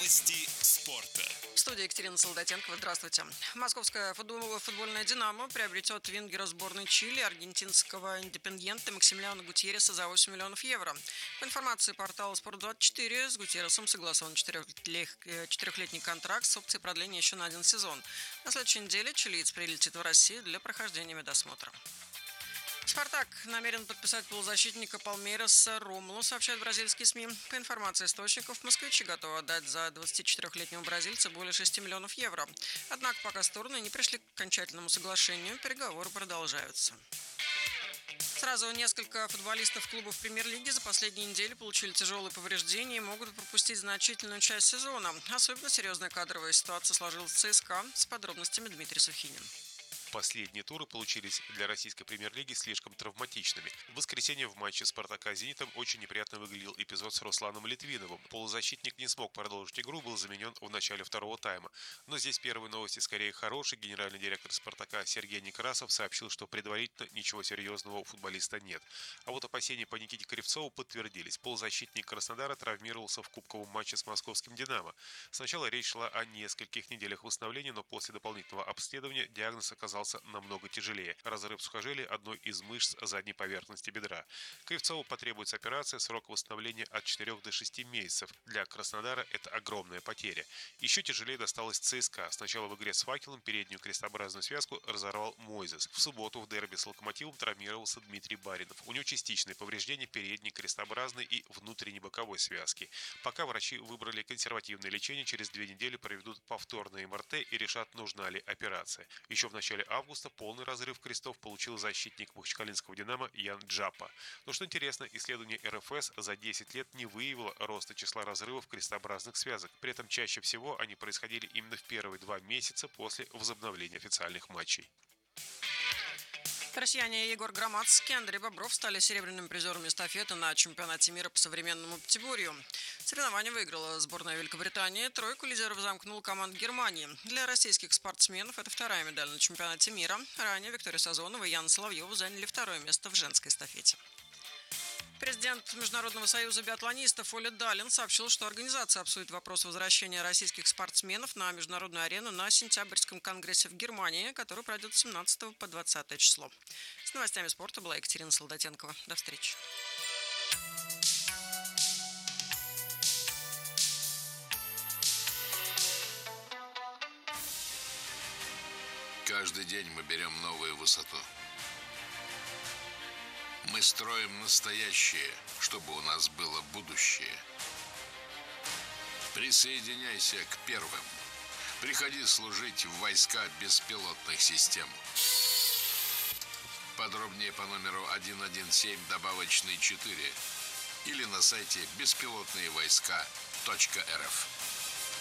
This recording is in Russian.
Новости спорта. В студии Екатерина Солдатенкова. Здравствуйте. Московская футбольная «Динамо» приобретет вингера сборной Чили, аргентинского «Индепендьенте» Максимилиана Гутьерреса за 8 миллионов евро. По информации портала «Спорт24», с Гутьерресом согласован четырехлетний контракт с опцией продления еще на 1 сезон. На следующей неделе чилиец прилетит в Россию для прохождения медосмотра. «Спартак» намерен подписать полузащитника Палмейраса Ромулу, сообщают бразильские СМИ. По информации источников, москвичи готовы отдать за 24-летнего бразильца более 6 миллионов евро. Однако пока стороны не пришли к окончательному соглашению, переговоры продолжаются. Сразу несколько футболистов клубов премьер-лиги за последние недели получили тяжелые повреждения и могут пропустить значительную часть сезона. Особенно серьезная кадровая ситуация сложилась в ЦСКА. С подробностями Дмитрий Сухинин. Последние туры получились для российской премьер-лиги слишком травматичными. В воскресенье в матче «Спартака» с «Зенитом» очень неприятно выглядел эпизод с Русланом Литвиновым. Полузащитник не смог продолжить игру, был заменен в начале второго тайма. Но здесь первые новости скорее хорошие. Генеральный директор «Спартака» Сергей Некрасов сообщил, что предварительно ничего серьезного у футболиста нет. А вот опасения по Никите Кривцову подтвердились. Полузащитник Краснодара травмировался в кубковом матче с московским «Динамо». Сначала речь шла о нескольких неделях восстановления, но после дополнительного обследования диагноз оказался намного тяжелее. Разрыв сухожилия одной из мышц задней поверхности бедра. Кривцову потребуется операция, срок восстановления от 4 до 6 месяцев. Для Краснодара это огромная потеря. Еще тяжелее досталось ЦСКА. Сначала в игре с «Факелом» переднюю крестообразную связку разорвал Мойзес. В субботу в дерби с «Локомотивом» травмировался Дмитрий Баринов. У него частичные повреждения передней крестообразной и внутренней боковой связки. Пока врачи выбрали консервативное лечение, через 2 недели проведут повторное МРТ и решат, нужна ли операция. Еще в начале августа полный разрыв крестов получил защитник махачкалинского «Динамо» Ян Джапа. Но что интересно, исследование РФС за 10 лет не выявило роста числа разрывов крестообразных связок. При этом чаще всего они происходили именно в первые 2 месяца после возобновления официальных матчей. Россияне Егор Громадский и Андрей Бобров стали серебряными призерами эстафеты на чемпионате мира по современному пятиборью. Соревнование выиграла сборная Великобритании, тройку лидеров замкнула команда Германии. Для российских спортсменов это вторая медаль на чемпионате мира. Ранее Виктория Сазонова и Яна Соловьева заняли второе место в женской эстафете. Президент Международного союза биатлонистов Оля Далин сообщил, что организация обсудит вопрос возвращения российских спортсменов на международную арену на сентябрьском конгрессе в Германии, который пройдет с 17 по 20 число. С новостями спорта была Екатерина Солдатенкова. До встречи. Каждый день мы берем новую высоту. Мы строим настоящее, чтобы у нас было будущее. Присоединяйся к первым. Приходи служить в войска беспилотных систем. Подробнее по номеру 117 добавочный 4 или на сайте беспилотные войска.рф.